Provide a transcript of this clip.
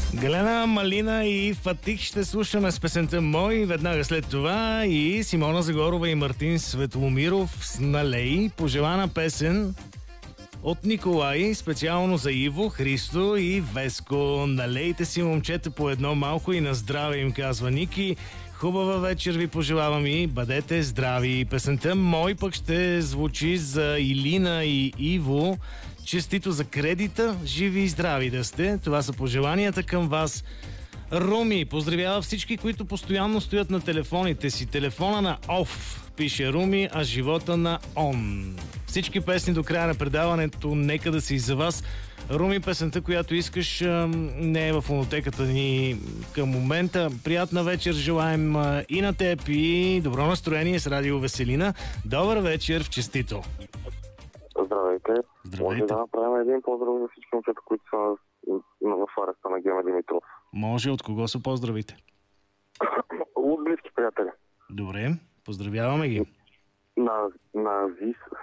Галена Малина и Фатих ще слушаме с песента "Мой", веднага след това и Симона Загорова и Мартин Светломиров с "Налей", пожелана песен от Николай, специално за Иво, Христо и Веско. Налейте си, момчета, по едно малко и на здраве, им казва Ники. Хубава вечер ви пожелавам и бъдете здрави. Песента "Мой" пък ще звучи за Илина и Иво. Честито за кредита, живи и здрави да сте. Това са пожеланията към вас. Руми поздравява всички, които постоянно стоят на телефоните си. Телефона на оф, пише Руми, а живота на он. Всички песни до края на предаването нека да са и за вас. Руми, песента, която искаш, не е в фонотеката ни към момента. Приятна вечер желаем и на теб, и добро настроение с Радио Веселина. Добър вечер в Честито! Здравейте. Може да направим един поздрав за всички момчета, които са в ареста на Гена Димитров. Може. От кого са поздравите? От близки приятели. Добре, поздравяваме ги. На Зис,